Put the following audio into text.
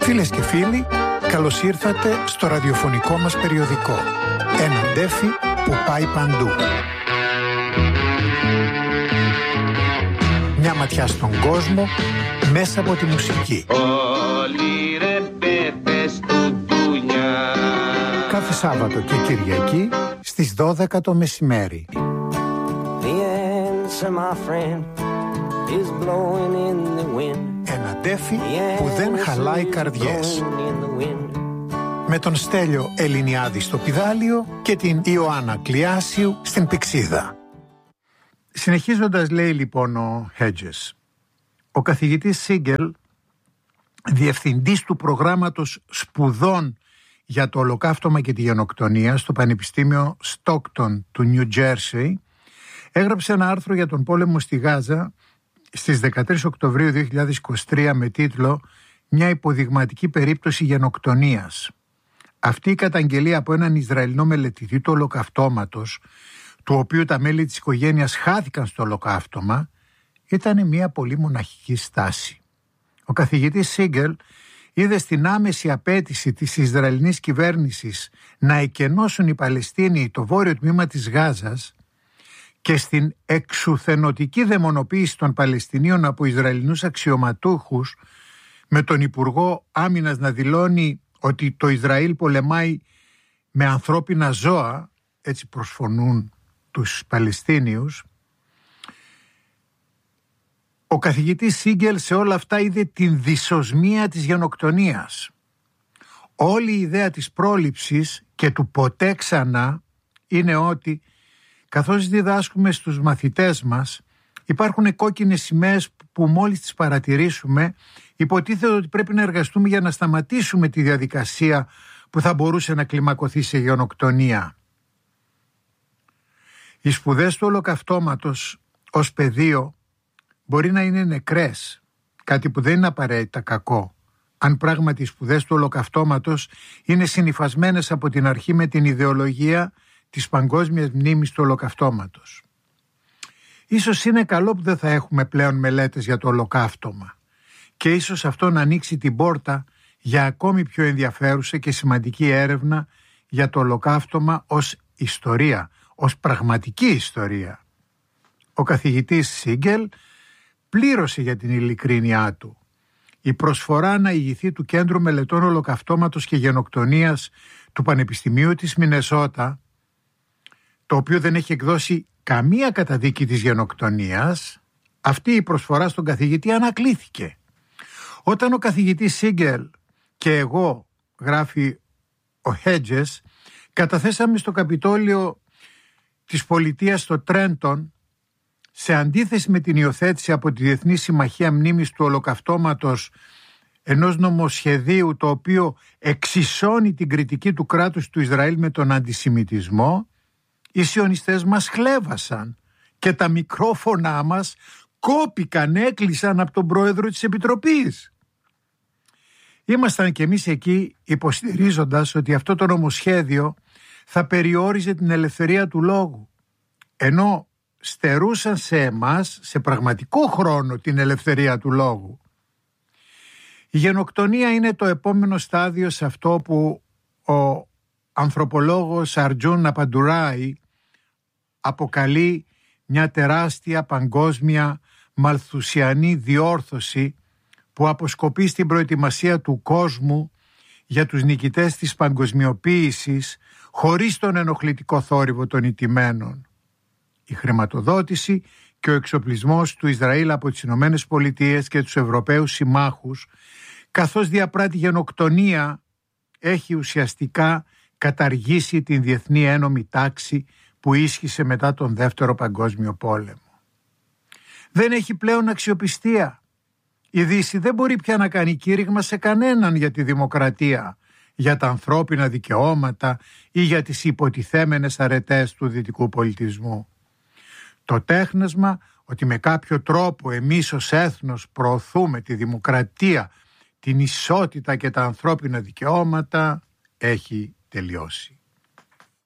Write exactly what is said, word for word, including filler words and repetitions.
Φίλες και φίλοι, καλώς ήρθατε στο ραδιοφωνικό μας περιοδικό. Ένα ντέφι που πάει παντού. Μια ματιά στον κόσμο μέσα από τη μουσική. Κάθε Σάββατο και Κυριακή στις δώδεκα το μεσημέρι. Ένα ντέφι που δεν χαλάει καρδιές. Με τον Στέλιο Ελληνιάδη στο πηδάλιο και την Ιωάννα Κλιάσιου στην πηξίδα. Συνεχίζοντας, λέει λοιπόν ο Hedges, ο καθηγητής Σίγκελ, διευθυντής του προγράμματος σπουδών για το ολοκαύτωμα και τη γενοκτονία στο Πανεπιστήμιο Στόκτον του Νιου Τζέρσι, έγραψε ένα άρθρο για τον πόλεμο στη Γάζα στις δεκατρείς Οκτωβρίου δύο χιλιάδες είκοσι τρία με τίτλο «Μια υποδειγματική περίπτωση γενοκτονίας». Αυτή η καταγγελία από έναν Ισραηλινό μελετητή του ολοκαυτώματος, του οποίου τα μέλη της οικογένειας χάθηκαν στο ολοκαύτωμα, ήταν μια πολύ μοναχική στάση. Ο καθηγητής Σίγκελ είδε στην άμεση απέτηση της Ισραηλινής κυβέρνησης να εκενώσουν οι Παλαιστίνοι το βόρειο τμήμα της Γάζας και στην εξουθενωτική δαιμονοποίηση των Παλαιστινίων από Ισραηλινούς αξιωματούχους, με τον Υπουργό Άμυνας να δηλώνει ότι το Ισραήλ πολεμάει με ανθρώπινα ζώα, έτσι προσφωνούν τους Παλαιστίνιους. Ο καθηγητής Σίγκελ σε όλα αυτά είδε την δυσοσμία της γενοκτονίας. Όλη η ιδέα της πρόληψης και του ποτέ ξανά είναι ότι, καθώς διδάσκουμε στους μαθητές μας, υπάρχουν κόκκινες σημαίες που μόλις τις παρατηρήσουμε, υποτίθεται ότι πρέπει να εργαστούμε για να σταματήσουμε τη διαδικασία που θα μπορούσε να κλιμακωθεί σε γενοκτονία. Οι σπουδές του ολοκαυτώματος ως πεδίο μπορεί να είναι νεκρές, κάτι που δεν είναι απαραίτητα κακό, αν πράγματι οι σπουδές του ολοκαυτώματος είναι συνυφασμένες από την αρχή με την ιδεολογία της παγκόσμιας μνήμης του ολοκαυτώματος. Ίσως είναι καλό που δεν θα έχουμε πλέον μελέτες για το ολοκαύτωμα και ίσως αυτό να ανοίξει την πόρτα για ακόμη πιο ενδιαφέρουσα και σημαντική έρευνα για το ολοκαύτωμα ως ιστορία, ως πραγματική ιστορία. Ο καθηγητής Σίγκελ πλήρωσε για την ειλικρίνειά του. Η προσφορά να ηγηθεί του Κέντρου Μελετών Ολοκαυτώματος και Γενοκτονίας του Πανεπιστημίου της Μινεσότα, το οποίο δεν έχει εκδώσει καμία καταδίκη της γενοκτονίας, αυτή η προσφορά στον καθηγητή ανακλήθηκε. Όταν ο καθηγητής Σίγκελ και εγώ, γράφει ο Hedges, καταθέσαμε στο Καπιτόλιο της πολιτείας στο Τρέντον, σε αντίθεση με την υιοθέτηση από τη Διεθνή Συμμαχία Μνήμης του Ολοκαυτώματος ενός νομοσχεδίου το οποίο εξισώνει την κριτική του κράτους του Ισραήλ με τον αντισημιτισμό, οι σιωνιστές μας χλέβασαν και τα μικρόφωνά μας κόπηκαν, έκλεισαν από τον πρόεδρο της Επιτροπής. Ήμασταν κι εμείς εκεί υποστηρίζοντας ότι αυτό το νομοσχέδιο θα περιόριζε την ελευθερία του λόγου, ενώ στερούσαν σε εμάς, σε πραγματικό χρόνο, την ελευθερία του λόγου. Η γενοκτονία είναι το επόμενο στάδιο σε αυτό που ο ανθρωπολόγος Αργιούν Απαντουράη αποκαλεί μια τεράστια παγκόσμια μαλθουσιανή διόρθωση που αποσκοπεί στην προετοιμασία του κόσμου για τους νικητές της παγκοσμιοποίησης χωρίς τον ενοχλητικό θόρυβο των ηττημένων. Η χρηματοδότηση και ο εξοπλισμός του Ισραήλ από τις Ηνωμένες Πολιτείες και τους Ευρωπαίους συμμάχους, καθώς διαπράττει γενοκτονία, έχει ουσιαστικά καταργήσει την διεθνή ένομη τάξη που ίσχυσε μετά τον Δεύτερο Παγκόσμιο Πόλεμο. Δεν έχει πλέον αξιοπιστία. Η Δύση δεν μπορεί πια να κάνει κήρυγμα σε κανέναν για τη δημοκρατία, για τα ανθρώπινα δικαιώματα ή για τις υποτιθέμενες αρετές του δυτικού πολιτισμού. Το τέχνασμα ότι με κάποιο τρόπο εμείς ως έθνος προωθούμε τη δημοκρατία, την ισότητα και τα ανθρώπινα δικαιώματα έχει τελειώσει.